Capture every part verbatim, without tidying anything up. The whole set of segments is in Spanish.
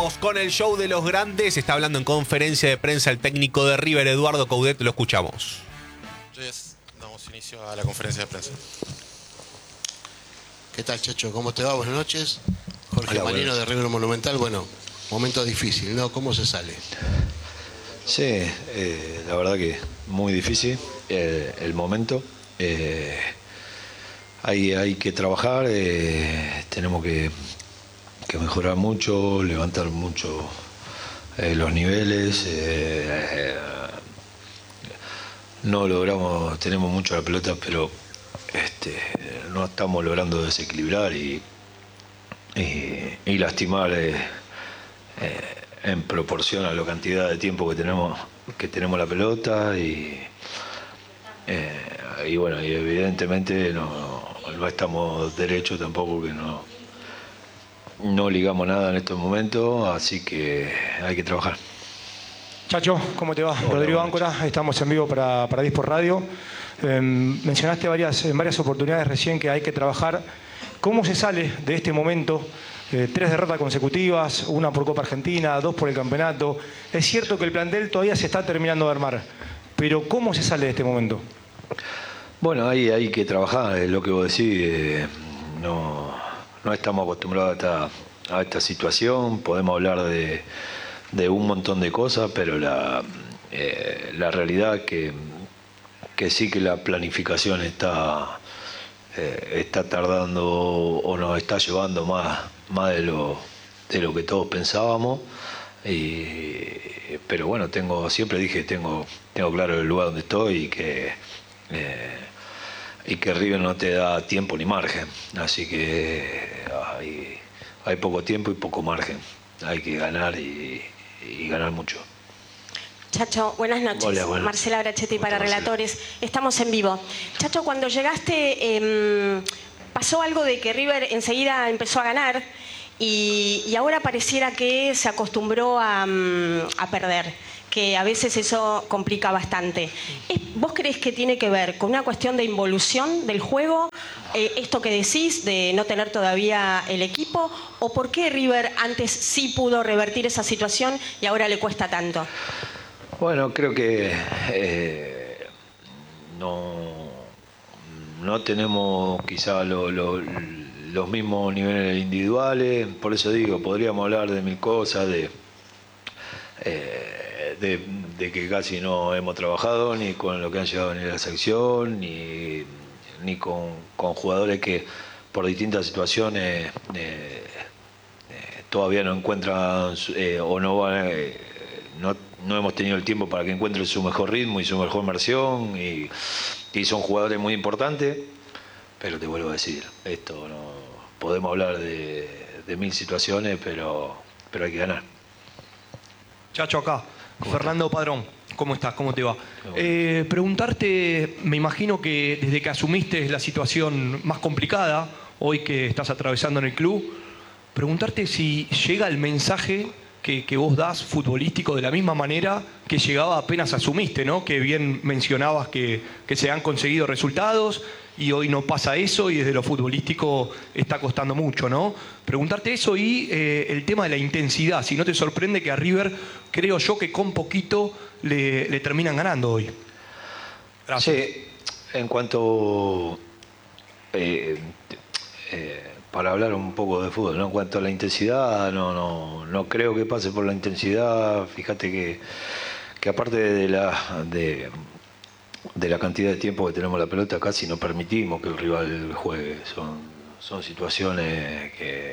Seguimos con el show de los grandes. Está hablando en conferencia de prensa el técnico de River, Eduardo Coudet. Lo escuchamos. Entonces, damos inicio a la conferencia de prensa. ¿Qué tal, Chacho? ¿Cómo te va? Buenas noches. Jorge Hola, Marino buenas. de River Monumental. Bueno, momento difícil, ¿no? ¿Cómo se sale? Sí, eh, la verdad que muy difícil eh, el momento. Eh, hay, hay que trabajar, eh, tenemos que, que mejorar mucho, levantar mucho eh, los niveles. Eh, eh, no logramos, tenemos mucho la pelota, pero este, no estamos logrando desequilibrar y, y, y lastimar eh, eh, en proporción a la cantidad de tiempo que tenemos que tenemos la pelota y, eh, y bueno, y evidentemente no, no estamos derechos tampoco, que no, no ligamos nada en estos momentos, así que hay que trabajar. Chacho, ¿cómo te va? Hola, Rodrigo buenas Áncora, estamos en vivo para, para Disport Radio. Eh, mencionaste varias, en varias oportunidades recién que hay que trabajar. ¿Cómo se sale de este momento? Eh, tres derrotas consecutivas, una por Copa Argentina, dos por el campeonato. Es cierto que el plantel todavía se está terminando de armar, pero ¿cómo se sale de este momento? Bueno, ahí hay que trabajar, es lo que vos decís. Eh, no, no estamos acostumbrados a esta, a esta situación. Podemos hablar de, de un montón de cosas, pero la, eh, la realidad que, que sí que la planificación está, eh, está tardando o nos está llevando más, más de lo, de lo que todos pensábamos. Y, pero bueno, tengo, siempre dije, tengo, tengo claro el lugar donde estoy y que, eh, y que River no te da tiempo ni margen. Así que hay, hay poco tiempo y poco margen. Hay que ganar y, y ganar mucho. Chacho, buenas noches. Hola, bueno. Marcela Brachetti para Hola, Marcela. Relatores. Estamos en vivo. Chacho, cuando llegaste, eh, pasó algo de que River enseguida empezó a ganar y, y ahora pareciera que se acostumbró a, a perder, que a veces eso complica bastante. ¿Es, ¿Vos creés que tiene que ver con una cuestión de involución del juego, eh, esto que decís de no tener todavía el equipo, o por qué River antes sí pudo revertir esa situación y ahora le cuesta tanto? Bueno, creo que eh, no, no tenemos quizá lo, lo, los mismos niveles individuales, por eso digo, podríamos hablar de mil cosas, de, eh, de, de que casi no hemos trabajado ni con lo que han llegado en la sección, ni, ni con, con jugadores que por distintas situaciones eh, eh, todavía no encuentran eh, o no van... Eh, no, no hemos tenido el tiempo para que encuentren su mejor ritmo y su mejor versión y, y son jugadores muy importantes, pero te vuelvo a decir, esto no podemos hablar de, de mil situaciones, pero, pero hay que ganar. Chacho, acá. Fernando estás? Padrón, ¿cómo estás? ¿Cómo te va? Bueno. Eh, preguntarte, me imagino que desde que asumiste la situación más complicada, hoy que estás atravesando en el club, preguntarte si llega el mensaje que, que vos das futbolístico de la misma manera que llegaba apenas asumiste, ¿no? Que bien mencionabas que, que se han conseguido resultados y hoy no pasa eso y desde lo futbolístico está costando mucho, ¿no? Preguntarte eso y eh, el tema de la intensidad, si no te sorprende que a River, creo yo que con poquito le, le terminan ganando hoy. Gracias. Sí, en cuanto... Eh, eh, para hablar un poco de fútbol, ¿no? En cuanto a la intensidad, no, no, no creo que pase por la intensidad. Fíjate que, que aparte de la, de, de la cantidad de tiempo que tenemos la pelota, casi no permitimos que el rival juegue. Son, son situaciones que,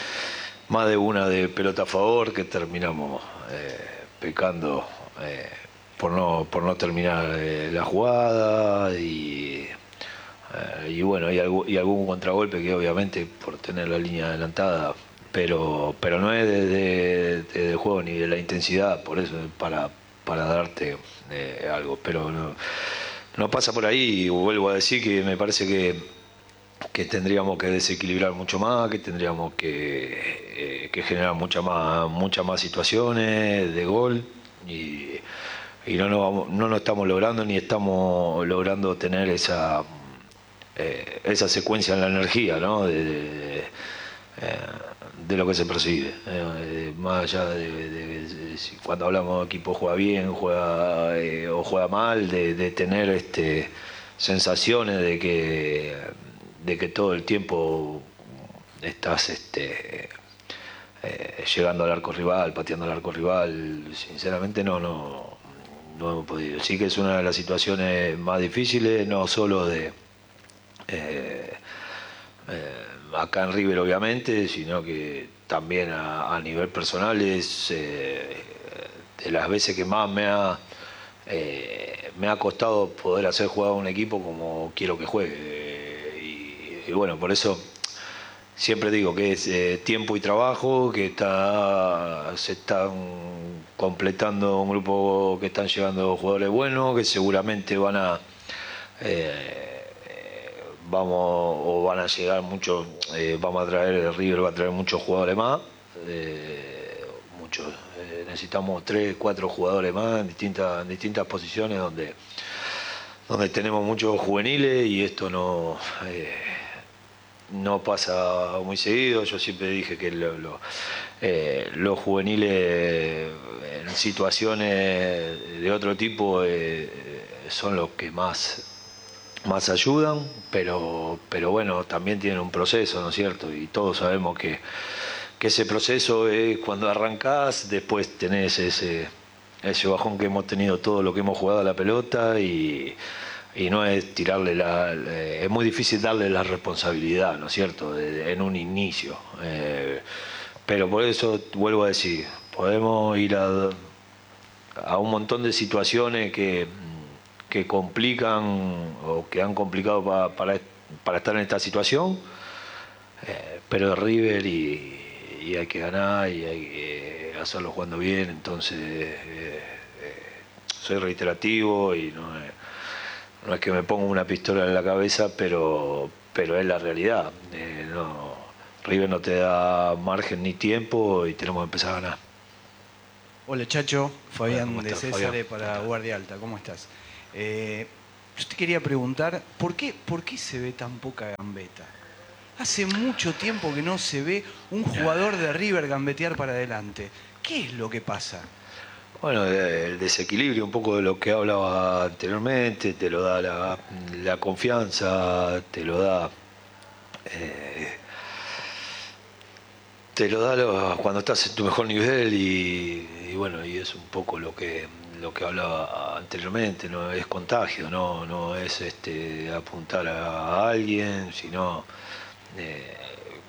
más de una de pelota a favor, que terminamos eh, pecando eh, por, no, por no terminar eh, la jugada y... Uh, y bueno, y, algún, y algún contragolpe que obviamente por tener la línea adelantada, pero pero no es de, de, de, del juego ni de la intensidad, por eso para, para darte eh, algo, pero no, no pasa por ahí. Y vuelvo a decir que me parece que, que tendríamos que desequilibrar mucho más, que tendríamos que, eh, que generar mucha más, muchas más situaciones de gol y, y no, no, no lo estamos logrando ni estamos logrando tener esa... Eh, esa secuencia en la energía, ¿no? de, de, eh, de lo que se percibe. Eh, más allá de, de, de, de si cuando hablamos de equipo juega bien, juega eh, o juega mal, de, de tener este, sensaciones de que, de que todo el tiempo estás este, eh, llegando al arco rival, pateando al arco rival. Sinceramente no, no, no hemos podido. Sí que es una de las situaciones más difíciles, no solo de... Eh, eh, acá en River obviamente, sino que también a, a nivel personal es eh, de las veces que más me ha eh, me ha costado poder hacer jugar a un equipo como quiero que juegue. Eh, y, y bueno, por eso siempre digo que es eh, tiempo y trabajo, que está se están completando un grupo, que están llegando jugadores buenos, que seguramente van a eh, vamos o van a llegar muchos, eh, vamos a traer, el River va a traer muchos jugadores más, eh, muchos, eh, necesitamos tres, cuatro jugadores más en distintas, en distintas posiciones donde, donde tenemos muchos juveniles y esto no, eh, no pasa muy seguido. Yo siempre dije que lo, lo, eh, los juveniles en situaciones de otro tipo eh, son los que más más ayudan, pero, pero bueno, también tienen un proceso, ¿no es cierto? Y todos sabemos que, que ese proceso es cuando arrancás, después tenés ese, ese bajón que hemos tenido todo lo que hemos jugado a la pelota y, y no es tirarle la... Es muy difícil darle la responsabilidad, ¿no es cierto?, de, en un inicio. Eh, pero por eso vuelvo a decir, podemos ir a, a un montón de situaciones que... que complican o que han complicado pa, para, para estar en esta situación, eh, pero es River y, y hay que ganar y hay que hacerlo jugando bien. Entonces eh, eh, soy reiterativo y no es, no es que me ponga una pistola en la cabeza, pero, pero es la realidad. Eh, no, River no te da margen ni tiempo y tenemos que empezar a ganar. Hola Chacho, Fabián Hola, de estás, César Fabián? para Guardia Alta, ¿cómo estás? Eh, yo te quería preguntar, ¿por qué, ¿por qué se ve tan poca gambeta? Hace mucho tiempo que no se ve un jugador de River gambetear para adelante. ¿Qué es lo que pasa? Bueno, el desequilibrio, un poco de lo que hablaba anteriormente, te lo da la, la confianza, te lo da... Eh, te lo da lo, cuando estás en tu mejor nivel y, y bueno, y es un poco lo que... lo que hablaba anteriormente, no es contagio, no, no es este, apuntar a alguien, sino eh,